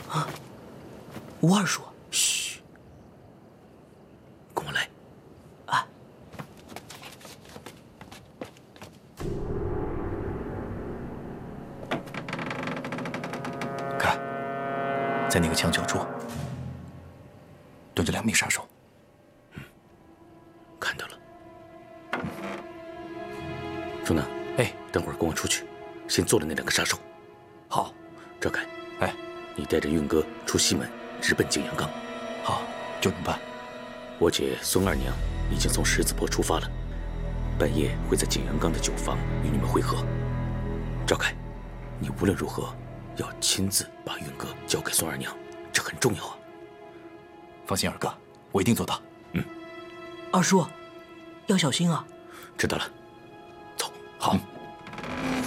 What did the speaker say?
吴二叔， 嘘，跟我来。 啊！ 看，在那个墙角处蹲着2名杀手。 看到了。钟南， 哎， 等会儿跟我出去，先做了那2个杀手。 好。 赵凯， 哎， 你带着运哥出西门，直奔景阳冈。 好，就这么办。 我姐孙二娘已经从十字坡出发了，半夜会在景阳冈的酒坊与你们会合。赵凯，你无论如何要亲自把运哥交给孙二娘，这很重要啊。 放心，二哥，我一定做到。 二叔，要小心啊。 知道了，走。 好。